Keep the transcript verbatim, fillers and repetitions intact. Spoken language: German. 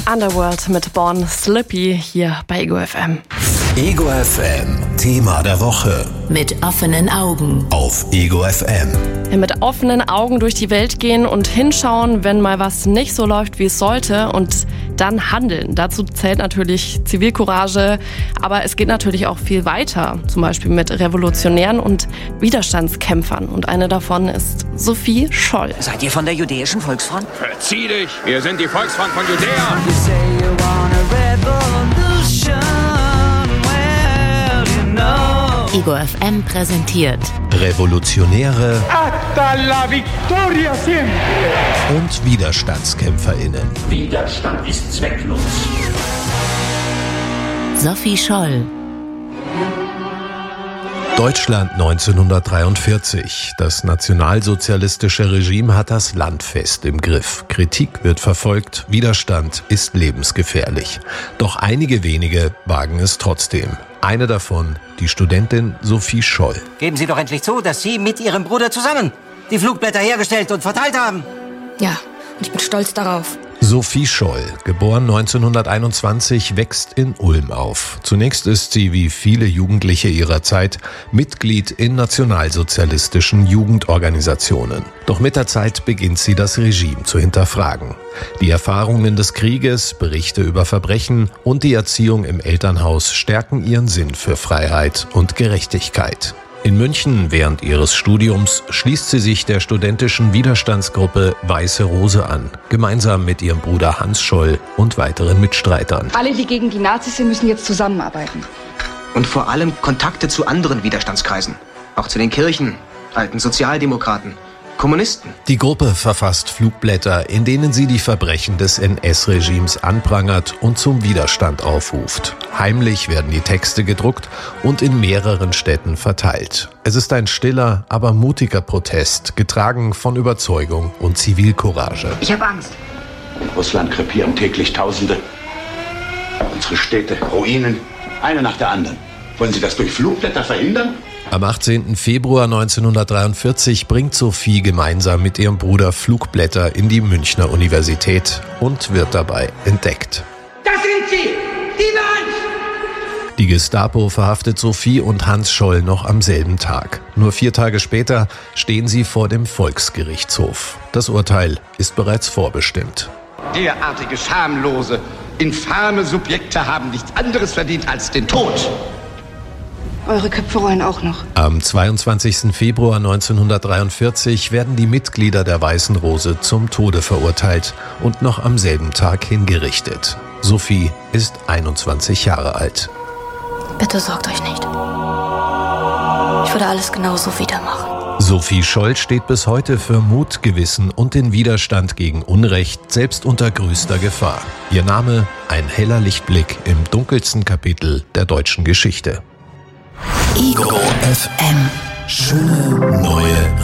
Underworld mit Born Slippy hier bei Ego F M. Ego F M, Thema der Woche. Mit offenen Augen. Auf Ego F M. Ja, mit offenen Augen durch die Welt gehen und hinschauen, wenn mal was nicht so läuft, wie es sollte, und dann handeln. Dazu zählt natürlich Zivilcourage, aber es geht natürlich auch viel weiter, zum Beispiel mit Revolutionären und Widerstandskämpfern. Und eine davon ist Sophie Scholl. Seid ihr von der Judäischen Volksfront? Verzieh dich! Wir sind die Volksfront von Judäa! Ego F M präsentiert Revolutionäre Hasta la victoria siempre. Und WiderstandskämpferInnen. Widerstand ist zwecklos. Sophie Scholl. Deutschland neunzehnhundertdreiundvierzig. Das nationalsozialistische Regime hat das Land fest im Griff. Kritik wird verfolgt, Widerstand ist lebensgefährlich. Doch einige wenige wagen es trotzdem. Eine davon, die Studentin Sophie Scholl. Geben Sie doch endlich zu, dass Sie mit Ihrem Bruder zusammen die Flugblätter hergestellt und verteilt haben. Ja, und ich bin stolz darauf. Sophie Scholl, geboren neunzehnhunderteinundzwanzig, wächst in Ulm auf. Zunächst ist sie, wie viele Jugendliche ihrer Zeit, Mitglied in nationalsozialistischen Jugendorganisationen. Doch mit der Zeit beginnt sie, das Regime zu hinterfragen. Die Erfahrungen des Krieges, Berichte über Verbrechen und die Erziehung im Elternhaus stärken ihren Sinn für Freiheit und Gerechtigkeit. In München während ihres Studiums schließt sie sich der studentischen Widerstandsgruppe Weiße Rose an, gemeinsam mit ihrem Bruder Hans Scholl und weiteren Mitstreitern. Alle, die gegen die Nazis sind, müssen jetzt zusammenarbeiten. Und vor allem Kontakte zu anderen Widerstandskreisen, auch zu den Kirchen, alten Sozialdemokraten, Kommunisten. Die Gruppe verfasst Flugblätter, in denen sie die Verbrechen des N S-Regimes anprangert und zum Widerstand aufruft. Heimlich werden die Texte gedruckt und in mehreren Städten verteilt. Es ist ein stiller, aber mutiger Protest, getragen von Überzeugung und Zivilcourage. Ich habe Angst. In Russland krepieren täglich Tausende. Unsere Städte, Ruinen, eine nach der anderen. Wollen Sie das durch Flugblätter verhindern? Am achtzehnten Februar neunzehnhundertdreiundvierzig bringt Sophie gemeinsam mit ihrem Bruder Flugblätter in die Münchner Universität und wird dabei entdeckt. Das sind sie! Die waren's! Die Gestapo verhaftet Sophie und Hans Scholl noch am selben Tag. Nur vier Tage später stehen sie vor dem Volksgerichtshof. Das Urteil ist bereits vorbestimmt. Derartige schamlose, infame Subjekte haben nichts anderes verdient als den Tod. Eure Köpfe rollen auch noch. Am zweiundzwanzigsten Februar neunzehnhundertdreiundvierzig werden die Mitglieder der Weißen Rose zum Tode verurteilt und noch am selben Tag hingerichtet. Sophie ist einundzwanzig Jahre alt. Bitte sorgt euch nicht. Ich würde alles genauso wieder machen. Sophie Scholl steht bis heute für Mut, Gewissen und den Widerstand gegen Unrecht, selbst unter größter Gefahr. Ihr Name ein heller Lichtblick im dunkelsten Kapitel der deutschen Geschichte. Ego F M. Schöne neue